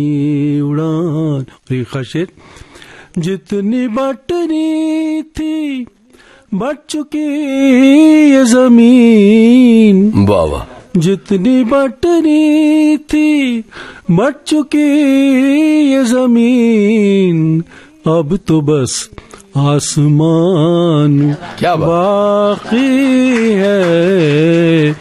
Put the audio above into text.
उड़ान। रेखा शेर, जितनी बटनी थी बट चुकी ये जमीन। वाह वाह। जितनी बटनी थी बट चुकी ये जमीन, अब तो बस आसमान क्या बात बाकी है।